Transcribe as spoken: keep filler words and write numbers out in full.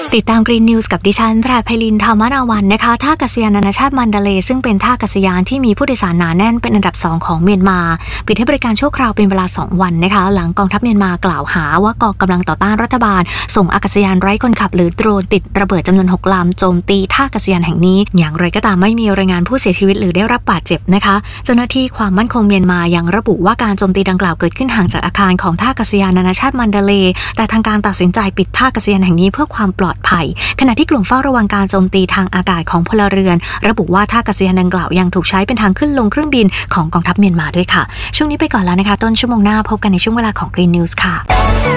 ติดตาม Green News กับดิฉันแพรไพลิน ธรรมนาวันนะคะท่าอากาศยานนานาชาติมันดาเลย์ซึ่งเป็นท่าอากาศยานที่มีผู้โดยสารหนาแน่นเป็นอันดับสองของเมียนมาปิดให้บริการชั่วคราวเป็นเวลาสองวันนะคะหลังกองทัพเมียนมากล่าวหาว่ากองกำลังต่อต้านรัฐบาลส่งอากาศยานไร้คนขับหรือโดรนติดระเบิดจำนวนหกลำโจมตีท่าอากาศยานแห่งนี้อย่างไรก็ตามไม่มีรายงานผู้เสียชีวิตหรือได้รับบาดเจ็บนะคะเจ้าหน้าที่ความมั่นคงเมียนมายังระบุว่าการโจมตีดังกล่าวเกิดขึ้นห่างจากอาคารของท่าอากาศยานนานาชาติมันดาเลย์แต่ทางการตัดสินใจปิดท่าอากาศยานแห่งนี้เพื่อความปลอดภัยขณะที่กลุ่มเฝ้าระวังการโจมตีทางอากาศของพลเรือนระบุว่าท่าอากาศยานดังกล่าวยังถูกใช้เป็นทางขึ้นลงเครื่องบินของกองทัพเมียนมาด้วยค่ะช่วงนี้ไปก่อนแล้วนะคะต้นชั่วโมงหน้าพบกันในช่วงเวลาของ Green News ค่ะ